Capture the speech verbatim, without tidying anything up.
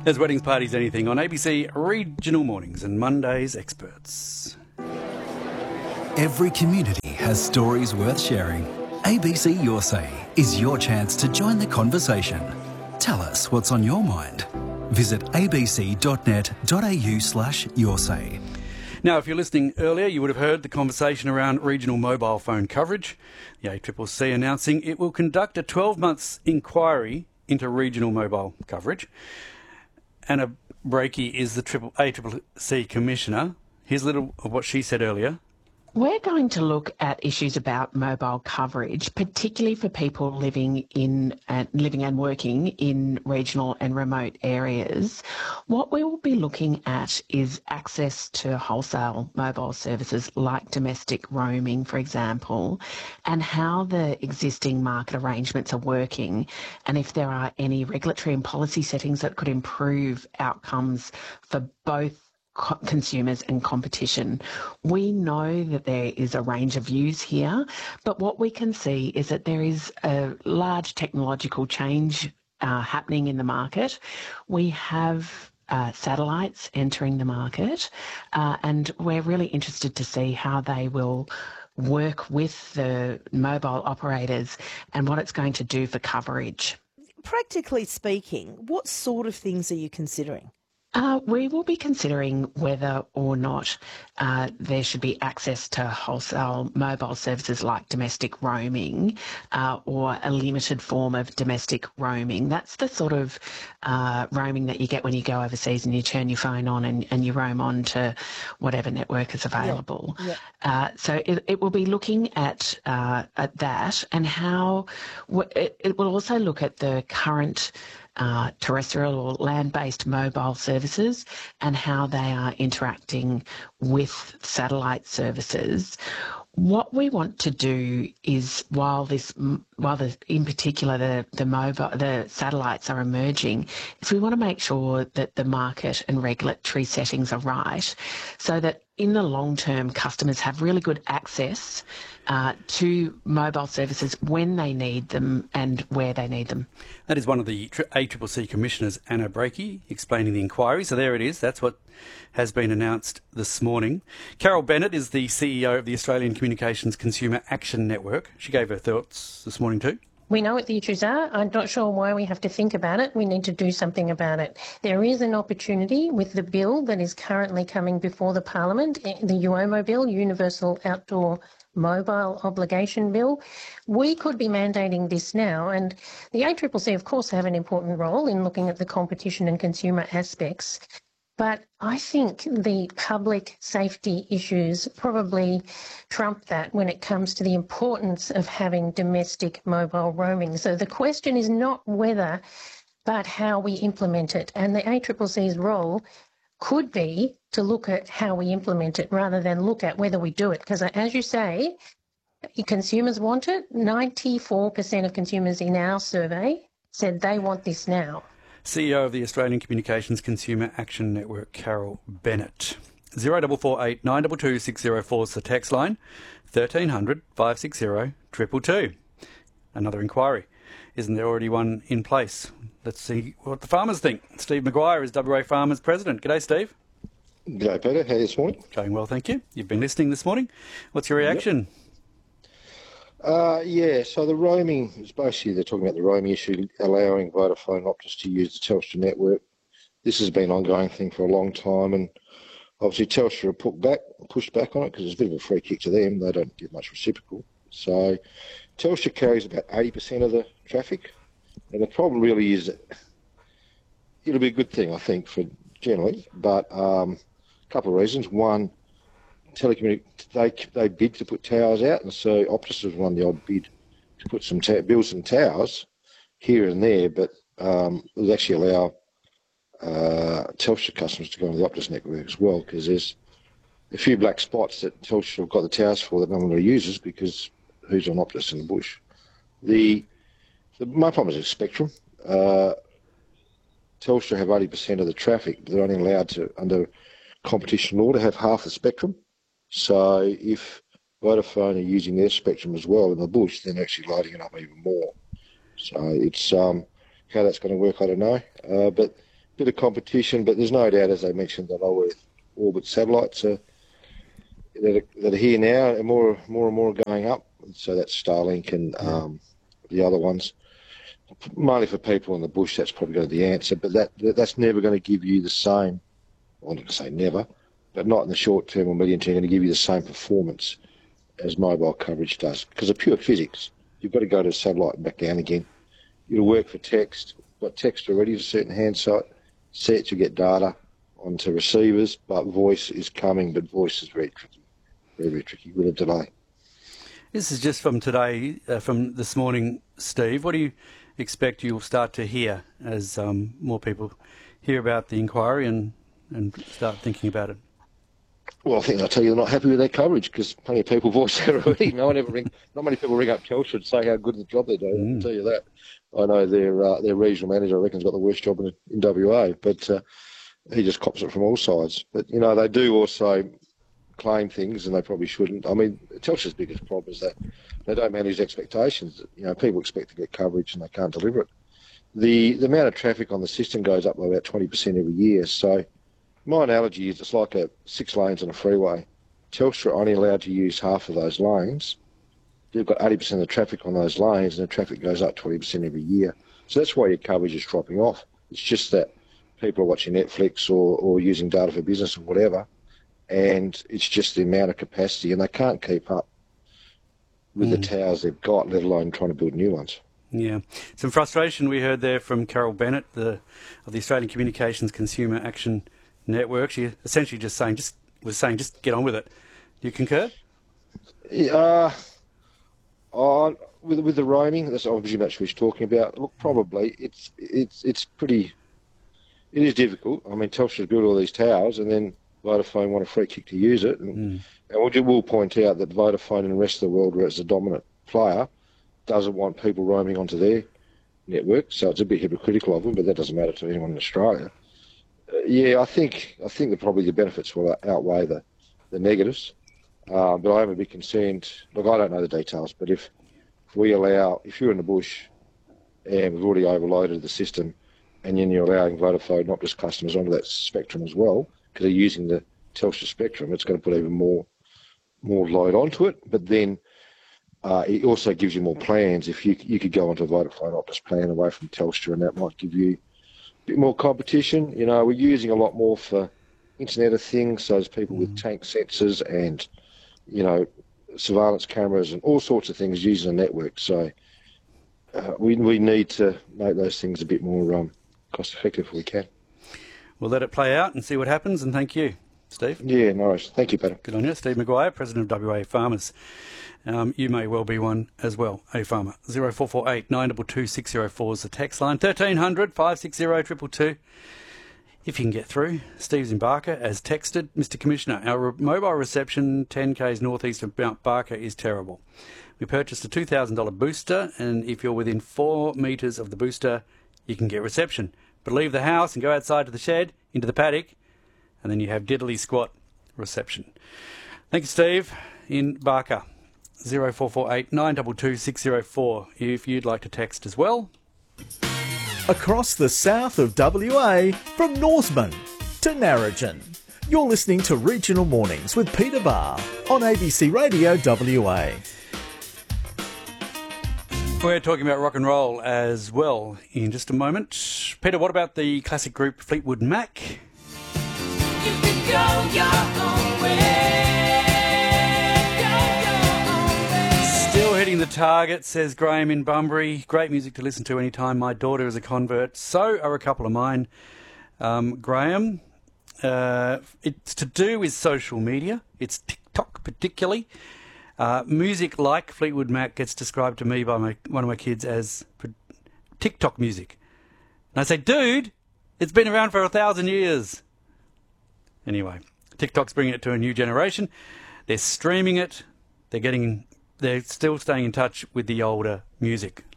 There's Weddings, Parties, Anything on A B C Regional Mornings and Monday's Experts. Every community has stories worth sharing. A B C Your Say is your chance to join the conversation. Tell us what's on your mind. Visit abc.net.au slash your say. Now, if you're listening earlier, you would have heard the conversation around regional mobile phone coverage. The A C C C announcing it will conduct a twelve months inquiry into regional mobile coverage. Anna Breakey is the A C C C Commissioner. Here's a little of what she said earlier. We're going to look at issues about mobile coverage, particularly for people living in uh, living and working in regional and remote areas. What we will be looking at is access to wholesale mobile services like domestic roaming, for example, and how the existing market arrangements are working, and if there are any regulatory and policy settings that could improve outcomes for both consumers and competition. We know that there is a range of views here, but what we can see is that there is a large technological change uh, happening in the market. We have uh, satellites entering the market, uh, and we're really interested to see how they will work with the mobile operators and what it's going to do for coverage. Practically speaking, what sort of things are you considering? Uh, we will be considering whether or not uh, there should be access to wholesale mobile services like domestic roaming uh, or a limited form of domestic roaming. That's the sort of uh, roaming that you get when you go overseas and you turn your phone on and, and you roam on to whatever network is available. Yeah, yeah. Uh, so it, it will be looking at, uh, at that and how w- it, it will also look at the current Uh, terrestrial or land-based mobile services and how they are interacting with satellite services. What we want to do is, while this, while the, in particular the the mobile, the satellites are emerging, is we want to make sure that the market and regulatory settings are right, so that in the long term, customers have really good access uh, to mobile services when they need them and where they need them. That is one of the A C C C Commissioners, Anna Breakey, explaining the inquiry. So there it is. That's what has been announced this morning. Carol Bennett is the C E O of the Australian Communications Consumer Action Network. She gave her thoughts this morning too. We know what the issues are. I'm not sure why we have to think about it. We need to do something about it. There is an opportunity with the bill that is currently coming before the Parliament, the U O M O bill, Universal Outdoor Mobile Obligation Bill. We could be mandating this now, and the A C C C, of course, have an important role in looking at the competition and consumer aspects. But I think the public safety issues probably trump that when it comes to the importance of having domestic mobile roaming. So the question is not whether, but how we implement it. And the A C C C's role could be to look at how we implement it rather than look at whether we do it. Because as you say, consumers want it. ninety-four percent of consumers in our survey said they want this now. C E O of the Australian Communications Consumer Action Network, Carol Bennett. zero four four eight nine two two six zero four is the text line. thirteen hundred five six zero two two two. Another inquiry. Isn't there already one in place? Let's see what the farmers think. Steve Maguire is W A Farmers President. G'day, Steve. G'day, Peter. How are you this morning? Going well, thank you. You've been listening this morning. What's your reaction? Yep. Uh, yeah, so the roaming is basically, they're talking about the roaming issue, allowing Vodafone and Optus to use the Telstra network. This has been an ongoing thing for a long time, and obviously Telstra have put back, pushed back on it because it's a bit of a free kick to them. They don't get much reciprocal. So Telstra carries about eighty percent of the traffic, and the problem really is that it'll be a good thing, I think, for generally, but um, a couple of reasons. One, telecommunic they they bid to put towers out, and so Optus has won the odd bid to put some ta- build some towers here and there, but um, it will actually allow uh, Telstra customers to go on the Optus network as well, because there's a few black spots that Telstra have got the towers for that no one really uses because who's on Optus in the bush. The, the my problem is the spectrum. Uh, Telstra have eighty percent of the traffic, but they're only allowed to, under competition law, to have half the spectrum. So if Vodafone are using their spectrum as well in the bush, then actually loading it up even more. So it's um, how that's going to work, I don't know. Uh, but bit of competition, but there's no doubt, as they mentioned, the low Earth orbit satellites are, that, are, that are here now, and more, more and more are going up. So that's Starlink and um, the other ones. Mainly for people in the bush, that's probably going to be the answer, but that that's never going to give you the same, well, I'm not going to say never, but not in the short term or medium term, going to give you the same performance as mobile coverage does. Because of pure physics, you've got to go to a satellite and back down again. It'll work for text. Got text already to a certain hand site. Sets, you get data onto receivers, but voice is coming, but voice is very tricky, very, very tricky with a delay. This is just from today, uh, from this morning, Steve. What do you expect you'll start to hear as um, more people hear about the inquiry and, and start thinking about it? Well, I think they'll tell you they're not happy with their coverage because plenty of people voice that already. No one ever ring, not many people ring up Telstra and say how good the job they're doing. Mm. I can tell you that. I know their uh, their regional manager, I reckon, has got the worst job in, in W A, but uh, he just cops it from all sides. But, you know, they do also claim things, and they probably shouldn't. I mean, Telstra's biggest problem is that they don't manage expectations. You know, people expect to get coverage and they can't deliver it. The the amount of traffic on the system goes up by about twenty percent every year. So my analogy is it's like a six lanes on a freeway. Telstra are only allowed to use half of those lanes. You've got eighty percent of the traffic on those lanes, and the traffic goes up twenty percent every year. So that's why your coverage is dropping off. It's just that people are watching Netflix or, or using data for business or whatever, and it's just the amount of capacity, and they can't keep up with mm. the towers they've got, let alone trying to build new ones. Yeah. Some frustration we heard there from Carol Bennett, the of the Australian Communications Consumer Action Network. She essentially just saying, just was saying, just get on with it. Do you concur? Yeah. Uh, with with the roaming, that's obviously what she's talking about. Look, probably it's it's it's pretty. It is difficult. I mean, Telstra's built all these towers, and then Vodafone want a free kick to use it. And, mm. and we will point out that Vodafone and the rest of the world, where it's the dominant player, doesn't want people roaming onto their network. So it's a bit hypocritical of them, but that doesn't matter to anyone in Australia. Uh, yeah, I think I think that probably the benefits will outweigh the the negatives. Uh, but I am a bit concerned. Look, I don't know the details, but if we allow, if you're in the bush and we've already overloaded the system, and then you're allowing Vodafone, not just customers, onto that spectrum as well, because they're using the Telstra spectrum, it's going to put even more more load onto it. But then uh, it also gives you more plans. If you you could go onto a Vodafone Optus plan away from Telstra, and that might give you a bit more competition. You know, we're using a lot more for Internet of Things, so there's people mm. with tank sensors and, you know, surveillance cameras and all sorts of things using the network. So uh, we we need to make those things a bit more um, cost effective if we can. We'll let it play out and see what happens, and thank you, Steve. Yeah, no worries. Thank you, Peter. Good on you. Steve Maguire, President of W A Farmers. Um, you may well be one as well, a farmer. zero four four eight nine two two six zero four is the text line. thirteen hundred five six zero two two two. If you can get through. Steve's in Barker, as texted. Mister Commissioner, our re- mobile reception ten k's northeast of Mount Barker is terrible. We purchased a two thousand dollars booster, and if you're within four metres of the booster, you can get reception. But leave the house and go outside to the shed, into the paddock, and then you have diddly squat reception. Thank you, Steve, in Barker. zero four four eight nine two two six zero four if you'd like to text as well. Across the south of W A, from Norseman to Narrogin. You're listening to Regional Mornings with Peter Barr on A B C Radio W A. We're talking about rock and roll as well in just a moment. Peter, what about the classic group Fleetwood Mac? You can go your own way. Still hitting the target, says Graham in Bunbury. Great music to listen to anytime. My daughter is a convert. So are a couple of mine. Um, Graham, uh, it's to do with social media. It's TikTok particularly. Uh, music like Fleetwood Mac gets described to me by my, one of my kids as TikTok music. And I say, dude, it's been around for a thousand years. Anyway, TikTok's bringing it to a new generation. They're streaming it. They're getting... They're still staying in touch with the older music.